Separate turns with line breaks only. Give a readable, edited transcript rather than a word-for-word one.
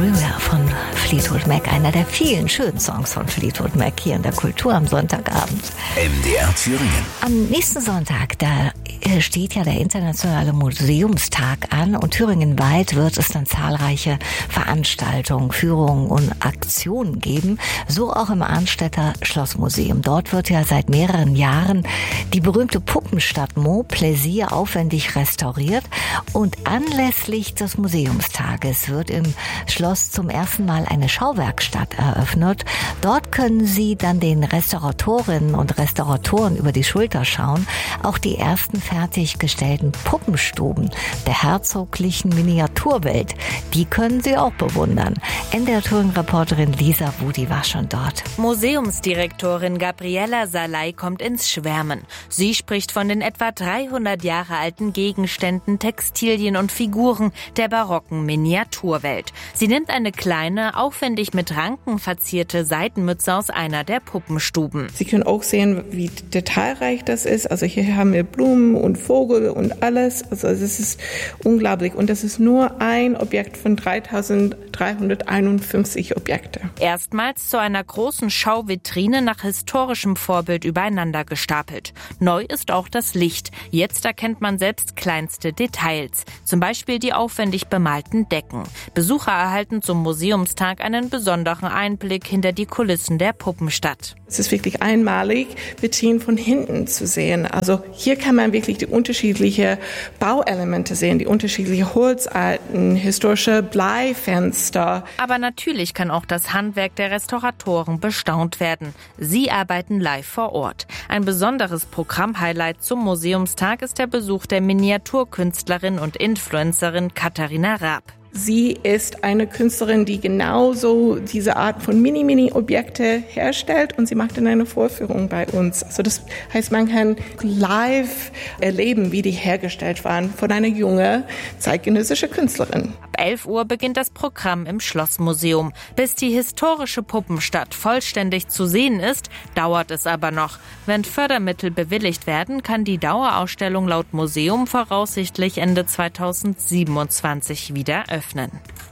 Thriller von Fleetwood Mac, einer der vielen schönen Songs von Fleetwood Mac hier in der Kultur am Sonntagabend.
MDR Thüringen.
Am nächsten Sonntag, da steht ja der Internationale Museumstag an und thüringenweit wird es dann zahlreiche Veranstaltungen, Führungen und Aktionen geben, so auch im Arnstädter Schlossmuseum. Dort wird ja seit mehreren Jahren die berühmte Puppenstadt Mon Plaisir aufwendig restauriert und anlässlich des Museumstages wird im Schloss zum ersten Mal eine Schauwerkstatt eröffnet. Dort können Sie dann den Restauratorinnen und Restauratoren über die Schulter schauen. Auch die ersten fertiggestellten Puppenstuben der herzoglichen Miniaturwelt, die können Sie auch bewundern. NDR Thüringen-Reporterin Lisa Wudi war schon dort.
Museumsdirektorin Gabriela Salai kommt ins Schwärmen. Sie spricht von den etwa 300 Jahre alten Gegenständen, Textilien und Figuren der barocken Miniaturwelt. Sie nimmt eine kleine, aufwendig mit Ranken verzierte Seitenmütze aus einer der Puppenstuben.
Sie können auch sehen, wie detailreich das ist. Also hier haben wir Blumen und Vogel und alles. Also das ist unglaublich. Und das ist nur ein Objekt von 3351 Objekte.
Erstmals zu einer großen Schauvitrine nach historischem Vorbild übereinander gestapelt. Neu ist auch das Licht. Jetzt erkennt man selbst kleinste Details. Zum Beispiel die aufwendig bemalten Decken. Besucher erhalten zum Museumstag einen besonderen Einblick hinter die Kulissen der Puppenstadt.
Es ist wirklich einmalig, Vitrinen von hinten zu sehen. Also hier kann man wirklich die unterschiedlichen Bauelemente sehen, die unterschiedlichen Holzarten, historische Bleifenster.
Aber natürlich kann auch das Handwerk der Restauratoren bestaunt werden. Sie arbeiten live vor Ort. Ein besonderes Programmhighlight zum Museumstag ist der Besuch der Miniaturkünstlerin und Influencerin Katharina Raab.
Sie ist eine Künstlerin, die genauso diese Art von Mini-Objekte herstellt und sie macht dann eine Vorführung bei uns. Also das heißt, man kann live erleben, wie die hergestellt waren von einer jungen zeitgenössischen Künstlerin.
Ab 11 Uhr beginnt das Programm im Schlossmuseum. Bis die historische Puppenstadt vollständig zu sehen ist, dauert es aber noch. Wenn Fördermittel bewilligt werden, kann die Dauerausstellung laut Museum voraussichtlich Ende 2027 wieder öffnen.